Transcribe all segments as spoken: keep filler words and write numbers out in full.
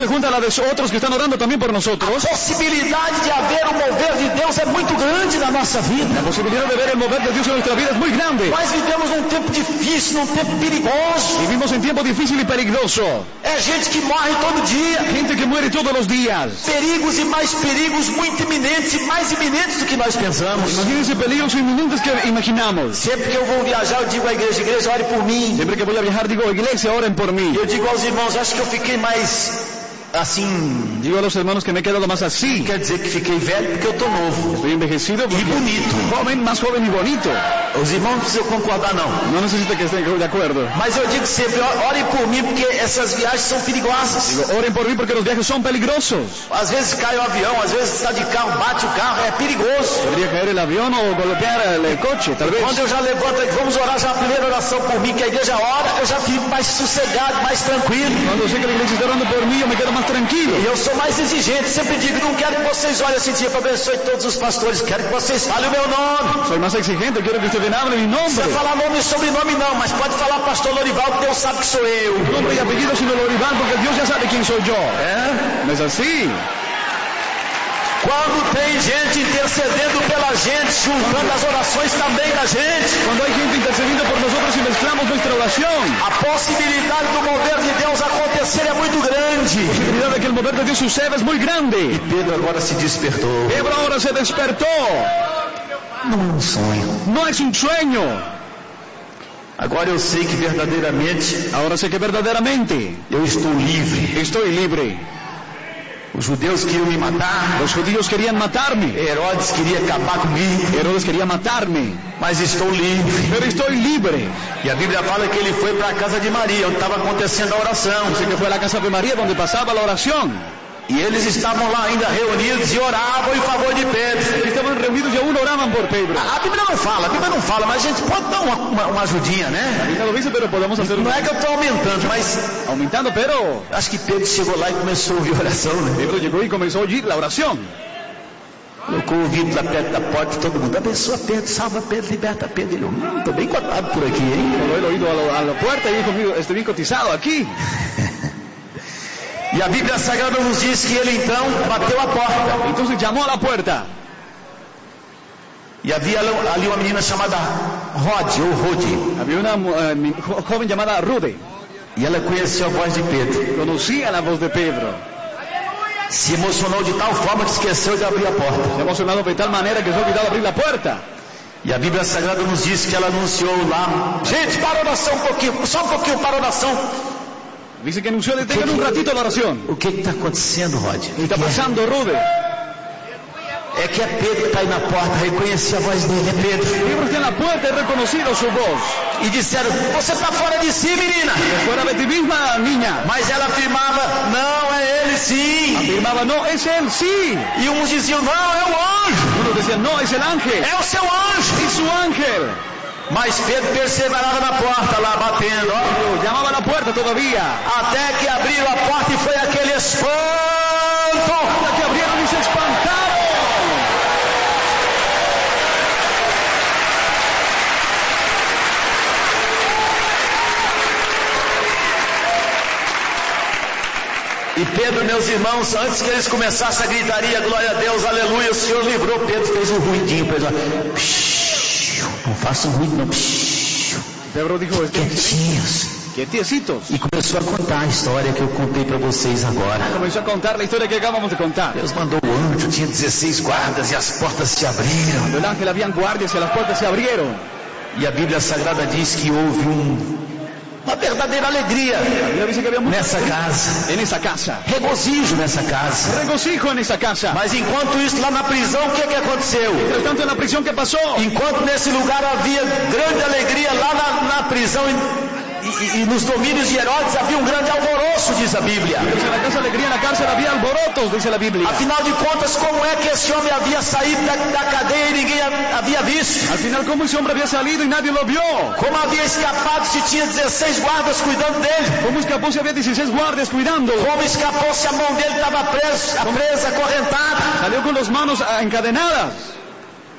junta a la de otros que están orando también por nosotros. A possibilidade de haver o mover de Deus é muito grande na nossa vida. La posibilidad de ver el mover de Dios en nuestra vida es muy grande. Nós vivemos num tempo difícil, num tempo perigoso. Vivimos en tiempo difícil y peligroso. É gente que morre todo dia. Gente que muere todos los días. Perigos e mais perigos muito iminentes e mais iminentes do que nós pensamos. Imagínense peligros inminentes que imaginamos. Sempre que eu vou viajar, eu digo à igreja, igreja, ore por mim. Siempre que voy a viajar, digo, iglesia, oren por mí. Eu digo aos irmãos, acho que eu fiquei mais assim. Digo a los hermanos que me he quedado más así. Quer dizer que fiquei velho porque eu tô novo. Estoy envejecido e bonito. Joven, más joven y bonito. Os irmãos não precisam concordar não. No necesita que estén de acuerdo. Mas eu digo sempre, orem por mim porque essas viagens são perigosas. Digo, oren por mí porque los viajes son peligrosos. Às vezes cai o avião, às vezes está de carro, bate o carro, é perigoso. Podría caer el avión o golpear el coche, tal vez. Quando eu já levanto, vamos orar já a primeira oração por mim, que a igreja ora, eu já fico mais sossegado, mais tranquilo. Quando eu sei que a igreja está orando por mim, eu me quedo mais tranquilo. E eu sou mais exigente, sempre digo, não quero que vocês olhem assim, tipo, abençoe todos os pastores, quero que vocês falem o meu nome. Soy más exigente, quero que ustedes hablen mi nombre. Não precisa falar nome e sobrenome não, mas pode falar pastor Lorival, que Deus sabe que sou eu. Nombre y apellido sino Lorival, porque Dios ya sabe quién soy yo. É? ¿No es así? Quando tem gente intercedendo pela gente, juntando as orações também da gente. Quando hay gente intercediendo por nosotros y mezclamos nuestra oración. A possibilidade do mover de Deus acontecer é muito grande. A posibilidad de que el mover de Dios suceda es muy grande. E Pedro agora se despertou. Pedro ahora se despertó. Não é um sonho. No es un sueño. Agora eu sei que verdadeiramente, ahora sé que verdaderamente, eu estou livre. Estoy libre. Os judeus queriam me matar. Los judíos querían matarme. Herodes queria acabar comigo. Herodes quería matarme. Mas estou livre. Pero estoy libre. E a Bíblia fala que ele foi para a casa de Maria, onde estava acontecendo a oração. Dice que fue a la casa de María donde pasaba la oración. E eles estavam lá ainda reunidos e oravam em favor de Pedro. Estavam reunidos e aún oravam por Pedro. A, a Bíblia não fala, a Bíblia não fala, mas a gente pode dar uma, uma, uma ajudinha, né? A Bíblia não diz, pero podemos fazer um... Não é que eu estou aumentando, mas... Aumentando, pero... Acho que Pedro chegou lá e começou a ouvir a oração, né? Pedro chegou e começou a ouvir a oração. Colocou o ouvido lá perto da porta, todo mundo, abençoa Pedro, salva Pedro, liberta Pedro. Ele, hum, estou bem cotado por aqui, hein? Colocou o ouvido a la puerta e dijo, estou bem cotizado aqui. E a Bíblia Sagrada nos diz que ele então bateu a porta. Então chamou a la puerta. E havia ali uma menina chamada Rod, ou Rode. Havia uma uh, jovem chamada Rude. E ela conheceu a voz de Pedro. Conhecia a voz de Pedro. Se emocionou de tal forma que esqueceu de abrir a porta. Se emocionou de tal maneira que se olvidou de abrir a porta. E a Bíblia Sagrada nos diz que ela anunciou lá. Gente, para a oração um pouquinho, só um pouquinho para a oração. Dice que anunció, detengan un ratito la oración. O que está acontecendo, Rod? O que está passando, Rude? É que é Pedro que está aí na porta, reconheci a voz dele, é Pedro. Pedro está na porta e reconhecido sua voz. E disseram, você está fora de si, menina. Fora de ti mesma, niña. Mas ela afirmava, não, é ele sim. Afirmava, não, é ele sim. E uns diziam, não, é o anjo. Uns diziam, não, é o ángel. É o seu anjo. É o ángel. Mas Pedro perseverava na porta lá, batendo, ó. Chamava na porta todavia. Até que abriram a porta e foi aquele espanto. Até que abriram e se espantaram. E Pedro, meus irmãos, antes que eles começassem a gritaria, glória a Deus, aleluia, o Senhor livrou. Pedro fez um ruidinho, fez lá. Não façam ruído, não. Pedro dijo, quietinhos. Quietecitos. E começou a contar a história que eu contei para vocês agora. Começou a contar a história que acabamos de contar. Deus mandou o anjo, tinha dezesseis guardas e as portas se abriram. No ángel havia guardas e as portas se abriram. E a Bíblia Sagrada diz que houve um... uma verdadeira alegria nessa casa. Nessa casa. Regozijo nessa casa. Regocijo nessa casa. Mas enquanto isso, lá na prisão, o que que aconteceu? Entretanto, na prisão, que passou? Enquanto nesse lugar havia grande alegria, lá na, na prisão e, e, e nos domínios de Herodes havia um grande alvoroço, diz a Bíblia. Na casa alegria, na cárcel havia alborotos, diz a Bíblia. Afinal de contas, como é que esse homem havia saído da, da cadeia e ninguém havia visto? Afinal, como esse homem havia saído e nadie lo viu? Como havia escapado se tinha dezesseis guardas cuidando dele? Como escapou se havia dezesseis guardas cuidando? Como escapou se a mão dele estava presa, presa, acorrentada? Salió com as mãos encadenadas.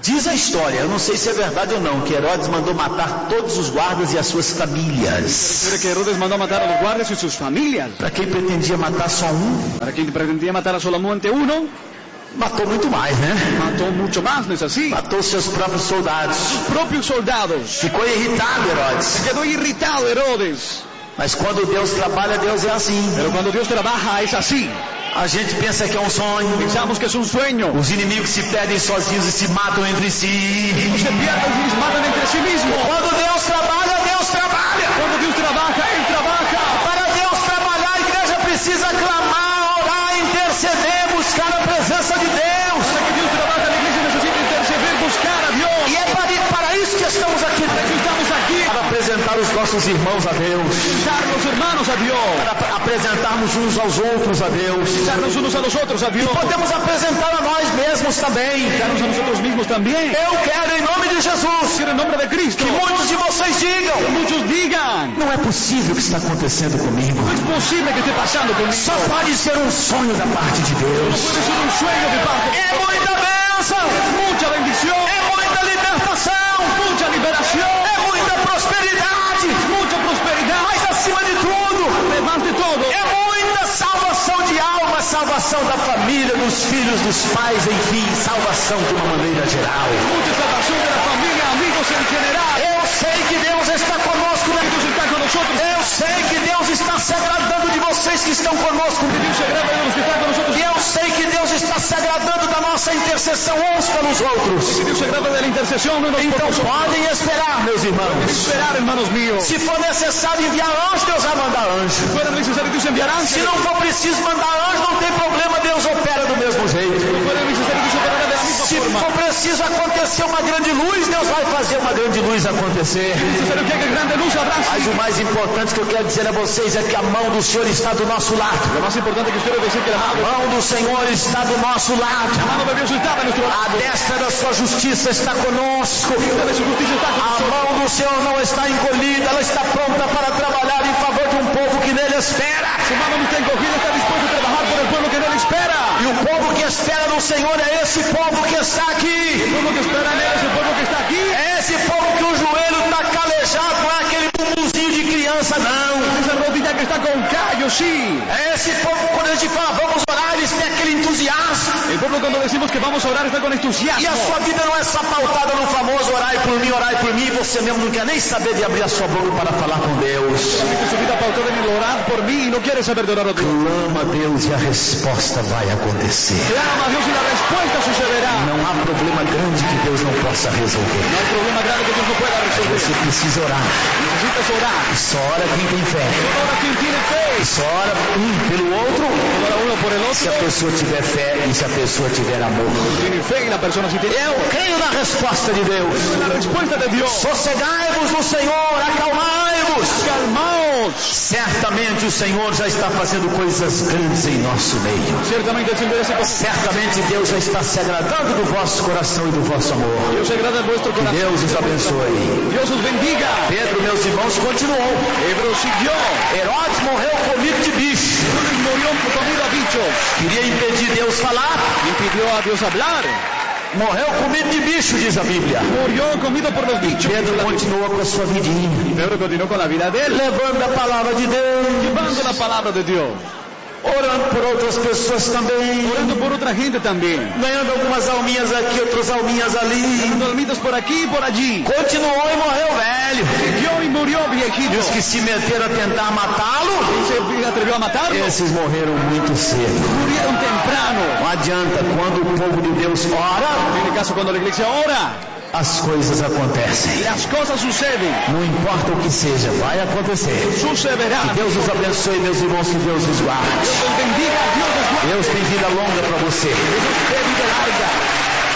Diz a história, eu não sei se é verdade ou não, que Herodes mandou matar todos os guardas e as suas famílias. Pero que Herodes mandó matar a los guardias y sus familias. Para quem pretendia matar só um, Para quien pretendía matar a solamente uno, matou muito mais, né? mató mucho más, ¿no es así? Matou seus próprios soldados. Sus propios soldados. Ficou irritado Herodes. Quedó irritado Herodes. Mas quando Deus trabalha, Deus é assim. Pero cuando Dios trabaja es así. A gente pensa que é um sonho. Pensamos que es un sueño. Os inimigos se perdem sozinhos e se matam entre si. Se pierden y se matan entre sí mismos. Quando Deus trabalha, Deus trabalha. Cuando Dios trabaja, Él trabaja. Para Deus trabalhar, a igreja precisa clamar, orar, interceder, buscar a presença de Deus. Para que Dios trabaje, la iglesia necesita interceder, buscar a Dios. E é para, para isso que estamos aqui. Para que estamos aquí. Para apresentar os nossos irmãos a Deus. Presentar los hermanos a Dios. Para apresentarmos uns aos outros a Deus. Presentarnos unos a los otros a Dios. E podemos apresentar a nós mesmos também. Presentarnos a nosotros mismos también. Eu quero, em nome de Jesus, Quiero en nombre de Cristo. que muitos de vocês digam: Que muchos digan. não é possível o que está acontecendo comigo. No es posible que esté pasando conmigo. Só pode ser um sonho da parte de No Deus. puede ser un sueño de parte de É Dios. muita bênção, Es mucha bendición. é muita libertação, Mucha liberación. é muita prosperidade, Mucha prosperidad. mas acima de tudo, Además de todo. é muita salvação de alma, salvação da família, dos filhos, dos pais, enfim, salvação de uma maneira geral. Mucha salvación de la familia, amigos en general. Eu sei que Deus está conosco, né? Dios está con nosotros. Eu sei que Deus está se agradando de vocês que estão conosco. Dios se agrada de los que están con nosotros. E eu sei que Deus está se agradando da nossa intercessão uns pelos outros. Dios se agrada de la intercesión unos por Então nosotros. podem esperar, meus irmãos. Esperar, hermanos míos. Se for necessário enviar anjo, Deus vai mandar anjo. Si fuera necesario, Dios enviará Se ángeles. não for preciso mandar anjo, não tem problema, Deus opera do mesmo jeito. Si fuera necesario, Dios operará de la misma Se forma. for preciso acontecer uma grande luz, Deus vai fazer uma grande luz acontecer. Si es necesario que haya grande luz, habrá. Mas o mais importante que eu quero dizer a vocês é que a mão do Senhor está do nosso lado. Lo más importante que os quiero decir que la A mano, mão do Senhor está do nosso lado. la mano de Dios está de nuestro lado. A destra da sua justiça está conosco. De su justicia está con A nosotros. mão do Senhor não está encolhida, ela está pronta para trabalhar em favor de um povo que nele espera. Su mano no está encogida, está dispuesto a trabajar por el pueblo que él espera. E o povo que espera no Senhor é esse povo que está aqui. El pueblo que espera en él es el pueblo que está aquí. É esse povo que o joelho está calejado, não é aquele bumbumzinho de criança, não. Esa rodilla que está con callo, sí. É esse povo, quando a gente fala vamos orar, eles têm aquele entusiasmo. El pueblo cuando decimos que vamos a orar está con E a entusiasmo. sua vida não é só pautada no famoso orai por mim, orai por mí, e você mesmo não quer nem saber de abrir a sua boca para falar com Deus. Que su vida pautada en el orar por mí y no quiere saber de orar a Dios. Clama a Deus e a resposta vai acontecer. Clama a Dios y la respuesta sucederá. Não há problema grande que Deus não possa resolver. No hay problema grande que Dios no pueda resolver. Você precisa orar. Necesitas orar. E só ora quem tem fé. Ora quien tiene fe. E só ora um pelo outro. Ora uno por el Se a otro. pessoa tiver fé e se a pessoa tiver amor. Tiene fe y la persona sí tiene. Eu creio na resposta de Deus. La respuesta de Dios. Sossegai-vos no Senhor, acalmai-vos. Calmaos. Certamente o Senhor já está fazendo coisas grandes em nosso meio. Ciertamente el Señor es el Certamente Deus já está se agradando do vosso coração e do vosso amor. Dios se agrada en vuestro corazón. Deus os abençoe. Dios os bendiga. Pedro, meus irmãos, continuou. Pedro siguió. Herodes morreu comido de bicho. Herodes murió comido a bichos. Queria impedir Deus falar. Impidió a Dios hablar. Morreu comido de bicho, diz a Bíblia. Murió comido por los bichos. Pedro continua com a sua vidinha, Pedro continuó con la vida de él. levando a palavra de Deus, Llevando la palabra de Dios. orando por outras pessoas também, Orando por otra gente también. ganhando algumas alminhas aqui, outras alminhas ali. Dando almitas por aquí y por allí. Continuou e morreu velho. Siguió y murió viejito. E os que se meteram a tentar matá-lo, Se atrevió a matarlo. esses morreram muito cedo. Murieron temprano. Não adianta, quando o povo de Deus ora, En el caso cuando la iglesia ora, as coisas acontecem. las cosas suceden. Não importa o que seja, vai acontecer. Sucederá. Que Deus os abençoe, meus irmãos, que Deus os guarde. Dios los bendiga. Dios los guarde. Deus tem vida longa para você. Dios te dé vida larga.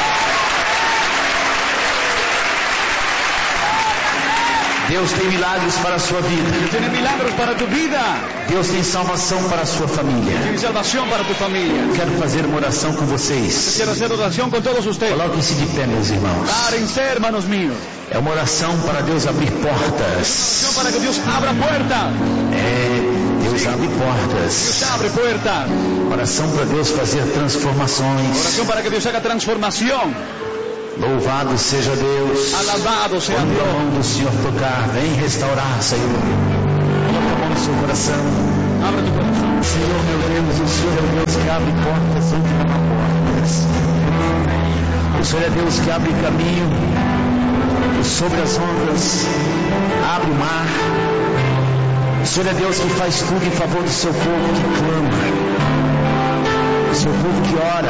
Deus tem milagres para a sua vida. Tiene milagros para tu vida. Deus tem salvação para a sua família. Tiene salvación para tu familia. Quero fazer uma oração com vocês. Quiero hacer oración con todos ustedes. Coloquem-se de pé, meus irmãos. Párense, hermanos míos. É uma oração para Deus abrir portas. Oración para que Dios abra puertas. É, Deus abre Dios portas. abre puertas. Oração para Deus fazer transformações. Oración para que Dios haga transformación. Louvado seja Deus. Alabado sea Quando a Dios. mão do Senhor tocar, vem restaurar, Senhor. Coloca a mão no seu coração. Abre tu corazón. Senhor, meu Deus, o Senhor é o Deus que abre portas onde não há portas. O Senhor é Deus que abre caminho sobre as ondas, abre o mar. O Senhor é Deus que faz tudo em favor do seu povo que clama, o seu povo que ora,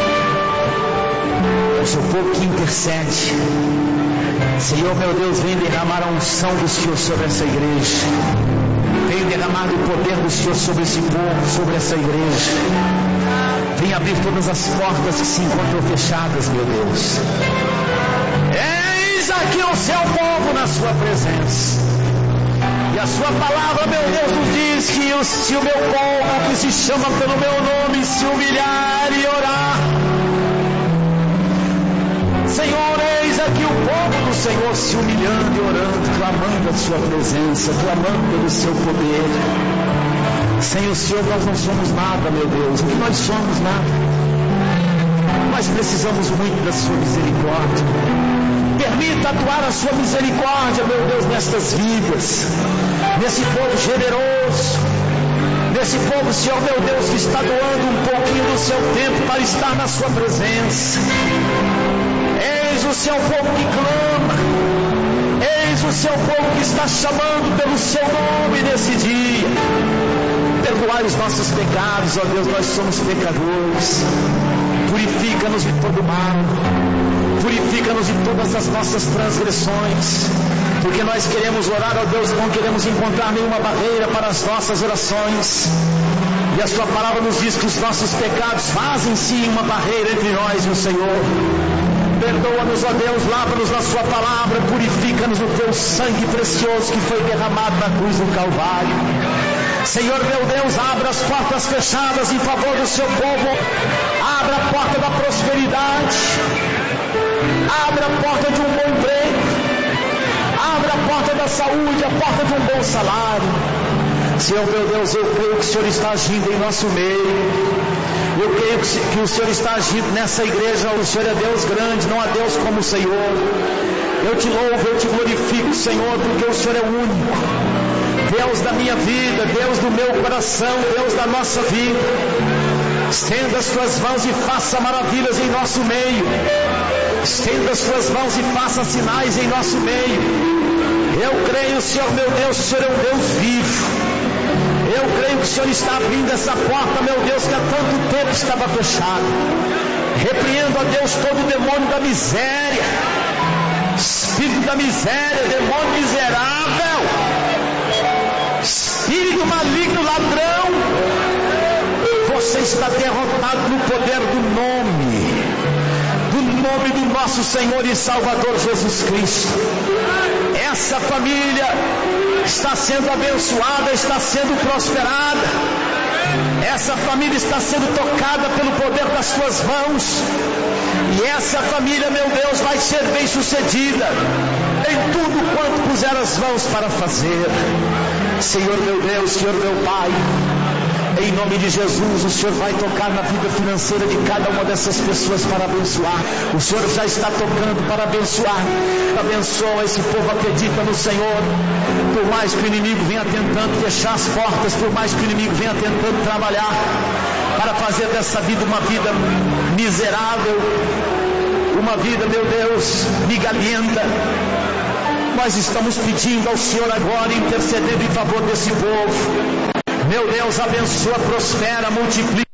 o seu povo que intercede. Senhor, meu Deus, vem derramar a unção do Senhor sobre essa igreja. Vem derramar o poder do Senhor sobre esse povo, sobre essa igreja. Vem abrir todas as portas que se encontram fechadas, meu Deus. Eis aqui o seu povo na sua presença. E a sua palavra, meu Deus, nos diz que eu, se o meu povo, que se chama pelo meu nome, se humilhar e orar. Senhor, eis aqui o povo do Senhor se humilhando e orando, clamando a sua presença, clamando pelo seu poder. Sem o Senhor nós não somos nada, meu Deus. O que nós somos? Nada. Nós precisamos muito da sua misericórdia. Permita atuar a sua misericórdia, meu Deus, nestas vidas, nesse povo generoso, nesse povo, Senhor, meu Deus, que está doando um pouquinho do seu tempo para estar na sua presença. Eis o seu povo que clama, eis o seu povo que está chamando pelo seu nome nesse dia. Perdoai os nossos pecados, ó Deus, nós somos pecadores. Purifica-nos de todo mal, purifica-nos de todas as nossas transgressões, porque nós queremos orar, ó Deus, não queremos encontrar nenhuma barreira para as nossas orações. E a sua palavra nos diz que os nossos pecados fazem sim uma barreira entre nós e o Senhor. Perdoa-nos, ó Deus, lava-nos na sua palavra, purifica-nos no teu sangue precioso que foi derramado na cruz do Calvário. Senhor, meu Deus, abra as portas fechadas em favor do seu povo. Abra a porta da prosperidade. Abra a porta de um bom emprego. Abra a porta da saúde, a porta de um bom salário. Senhor, meu Deus, eu creio que o Senhor está agindo em nosso meio. Eu creio que o Senhor está agindo nessa igreja. O Senhor é Deus grande, não há Deus como o Senhor. Eu te louvo, eu te glorifico, Senhor, porque o Senhor é único. Deus da minha vida, Deus do meu coração, Deus da nossa vida. Estenda as tuas mãos e faça maravilhas em nosso meio. Estenda as tuas mãos e faça sinais em nosso meio. Eu creio, Senhor, meu Deus, o Senhor é um Deus vivo. Eu creio que o Senhor está abrindo essa porta, meu Deus, que há tanto tempo estava fechada. Repreendo, ó Deus, todo o demônio da miséria, espírito da miséria, demônio miserável, espírito maligno, ladrão, você está derrotado no poder do nome, do nome do nosso Senhor e Salvador Jesus Cristo. Essa família está sendo abençoada, está sendo prosperada. Essa família está sendo tocada pelo poder das tuas mãos. E essa família, meu Deus, vai ser bem sucedida em tudo quanto puser as mãos para fazer. Senhor meu Deus, Senhor meu Pai, em nome de Jesus, o Senhor vai tocar na vida financeira de cada uma dessas pessoas para abençoar. O Senhor já está tocando para abençoar. Abençoa esse povo, acredita no Senhor. Por mais que o inimigo venha tentando fechar as portas, por mais que o inimigo venha tentando trabalhar para fazer dessa vida uma vida miserável, uma vida, meu Deus, migalhenta, nós estamos pedindo ao Senhor agora, intercedendo em favor desse povo. Meu Deus, abençoa, prospera, multiplica.